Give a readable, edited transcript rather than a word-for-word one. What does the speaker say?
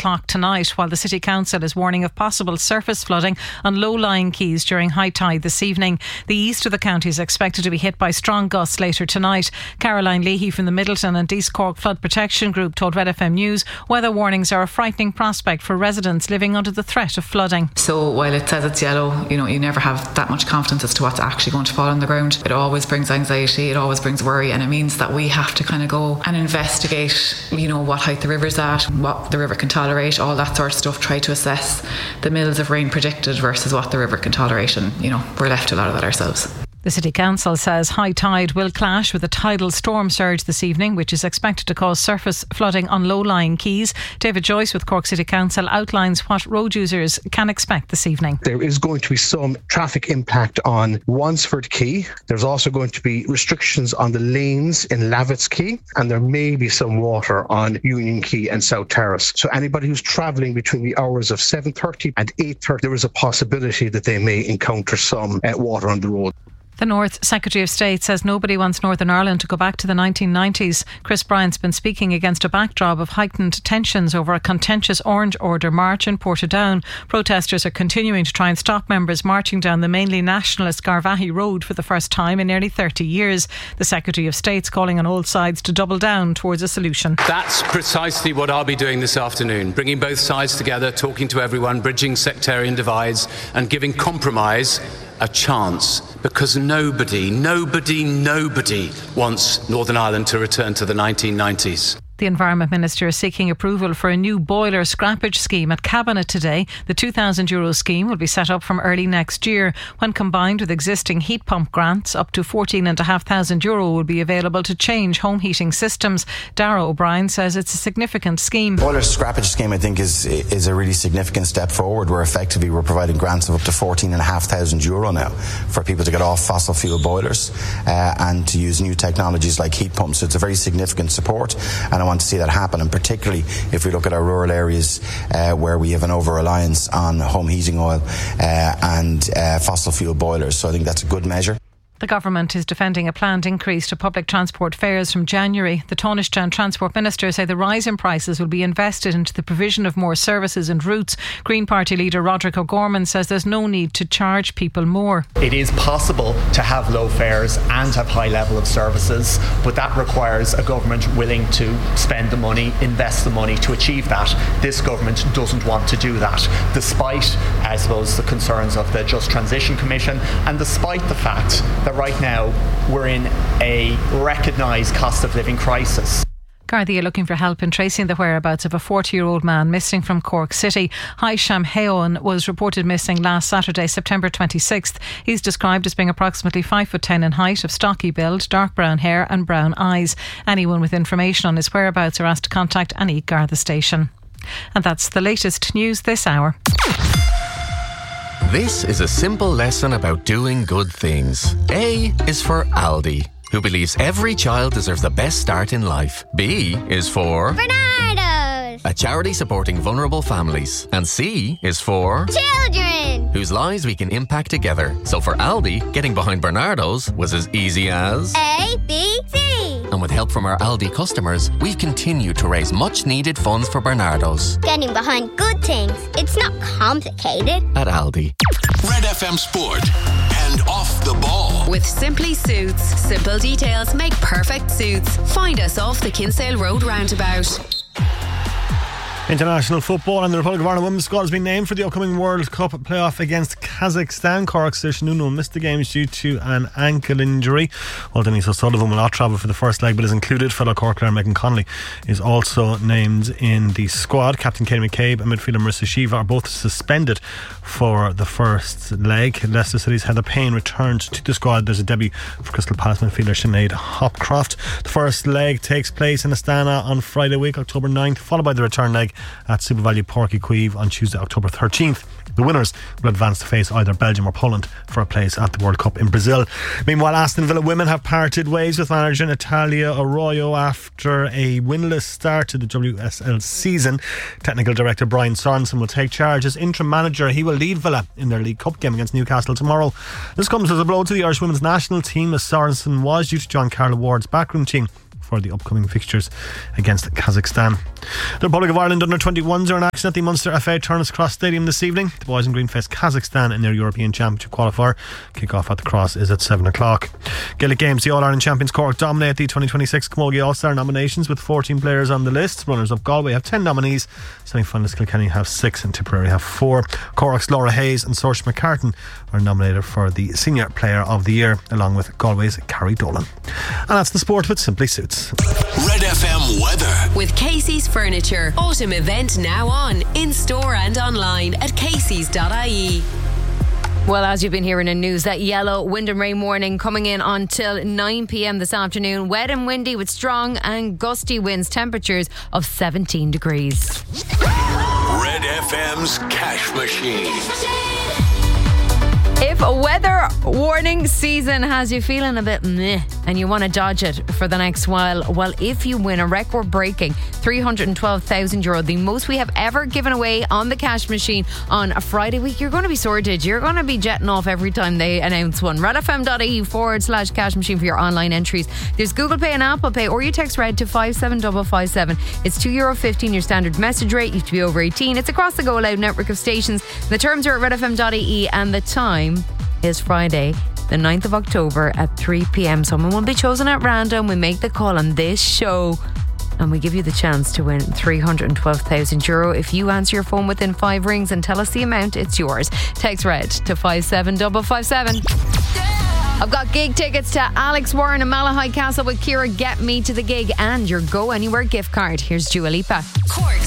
o'clock tonight, while the City Council is warning of possible surface flooding on low-lying quays during high tide this evening. The east of the county is expected to be hit by strong gusts later tonight. Caroline Leahy from the Middleton and East Cork Flood Protection Group told Red FM News weather warnings are a frightening prospect for residents living under the threat of flooding. So while it says it's yellow, you never have that much confidence as to what's actually going to fall on the ground. It always brings anxiety, it always brings worry, and it means that we have to kind of go and investigate, what height the river's at, what the river can tolerate, all that sort of stuff, try to assess the mils of rain predicted versus what the river can tolerate, and we're left to a lot of that ourselves. The City Council says high tide will clash with a tidal storm surge this evening, which is expected to cause surface flooding on low-lying quays. David Joyce with Cork City Council outlines what road users can expect this evening. There is going to be some traffic impact on Wansford Quay. There's also going to be restrictions on the lanes in Lavitz Quay, and there may be some water on Union Quay and South Terrace. So anybody who's travelling between the hours of 7:30 and 8:30, there is a possibility that they may encounter some water on the road. The North Secretary of State says nobody wants Northern Ireland to go back to the 1990s. Chris Bryant's been speaking against a backdrop of heightened tensions over a contentious Orange Order march in Portadown. Protesters are continuing to try and stop members marching down the mainly nationalist Garvaghey Road for the first time in nearly 30 years. The Secretary of State's calling on all sides to double down towards a solution. That's precisely what I'll be doing this afternoon, bringing both sides together, talking to everyone, bridging sectarian divides and giving compromise a chance, because nobody wants Northern Ireland to return to the 1990s. The Environment Minister is seeking approval for a new boiler scrappage scheme at Cabinet today. The €2,000 scheme will be set up from early next year. When combined with existing heat pump grants, up to €14,500 will be available to change home heating systems. Darragh O'Brien says it's a significant scheme. Boiler scrappage scheme, I think, is a really significant step forward, where effectively we're providing grants of up to €14,500 now for people to get off fossil fuel boilers and to use new technologies like heat pumps. So it's a very significant support, and I want to see that happen, and particularly if we look at our rural areas where we have an over-reliance on home heating oil and fossil fuel boilers. So I think that's a good measure. The government is defending a planned increase to public transport fares from January. The Taoiseach Transport Minister say the rise in prices will be invested into the provision of more services and routes. Green Party leader Roderick O'Gorman says there's no need to charge people more. It is possible to have low fares and have high level of services, but that requires a government willing to spend the money, invest the money to achieve that. This government doesn't want to do that, despite, I suppose, the concerns of the Just Transition Commission, and despite the fact that right now we're in a recognised cost of living crisis. Gardaí are looking for help in tracing the whereabouts of a 40-year-old man missing from Cork City. Haisham Heon was reported missing last Saturday, September 26th. He's described as being approximately 5'10" in height, of stocky build, dark brown hair and brown eyes. Anyone with information on his whereabouts are asked to contact any Garda station. And that's the latest news this hour. This is a simple lesson about doing good things. A is for Aldi, who believes every child deserves the best start in life. B is for Bernardo's, a charity supporting vulnerable families. And C is for children, whose lives we can impact together. So for Aldi, getting behind Bernardo's was as easy as A, B, C. And with help from our Aldi customers, we've continued to raise much needed funds for Bernardo's. Getting behind good things. It's not complicated. At Aldi. Red FM Sport and Off the Ball. With Simply Suits. Simple details make perfect suits. Find us off the Kinsale Road roundabout. International football, and the Republic of Ireland women's squad has been named for the upcoming World Cup playoff against Kazakhstan. Cork's Saoirse Nuno missed the games due to an ankle injury, while Denise O'Sullivan will not travel for the first leg but is included. Fellow Cork player Megan Connolly is also named in the squad. Captain Katie McCabe and midfielder Marissa Shiva are both suspended for the first leg. Leicester City's Heather Payne returned to the squad. There's a debut for Crystal Palace midfielder Sinead Hopcroft. The first leg takes place in Astana on Friday week, October 9th, followed by the return leg at SuperValu Páirc Uí Chaoimh on Tuesday, October 13th. The winners will advance to face either Belgium or Poland for a place at the World Cup in Brazil. Meanwhile, Aston Villa women have parted ways with manager Natalia Arroyo after a winless start to the WSL season. Technical director Brian Sorensen will take charge as interim manager. He will lead Villa in their League Cup game against Newcastle tomorrow. This comes as a blow to the Irish women's national team, as Sorensen was due to John Carlo Ward's backroom team for the upcoming fixtures against Kazakhstan. The Republic of Ireland under-21s are in action at the Munster FA Turner's Cross Stadium this evening. The boys in green face Kazakhstan in their European Championship qualifier. Kick-off at the Cross is at 7 o'clock. Gaelic Games, the All-Ireland champions Cork dominate the 2026 Camogie All-Star nominations with 14 players on the list. Runners-up Galway have 10 nominees. Semi-finalists Kilkenny have 6 and Tipperary have 4. Cork's Laura Hayes and Saoirse McCartan are nominated for the Senior Player of the Year, along with Galway's Carrie Dolan. And that's the sport with Simply Suits. Red FM weather with Casey's Furniture. Autumn event now on, in store and online at caseys.ie. Well, as you've been hearing in news, that yellow wind and rain warning coming in until 9 p.m. this afternoon. Wet and windy with strong and gusty winds, temperatures of 17 degrees. Red FM's Cash Machine. If a weather warning season has you feeling a bit meh and you want to dodge it for the next while, well, if you win a record-breaking €312,000, the most we have ever given away on the Cash Machine on a Friday week, you're going to be sorted. You're going to be jetting off every time they announce one. redfm.ie/cash machine for your online entries. There's Google Pay and Apple Pay, or you text RED to 57557. It's €2.15 your standard message rate. You have to be over 18. It's across the Go Loud network of stations. The terms are at redfm.ie, and the time is Friday, the 9th of October at 3 p.m. Someone will be chosen at random. We make the call on this show and we give you the chance to win €312,000. If you answer your phone within 5 rings and tell us the amount, it's yours. Text RED to 57557. I've got gig tickets to Alex Warren and Malahide Castle with Ciara. Get me to the gig and your Go Anywhere gift card. Here's Dua Lipa.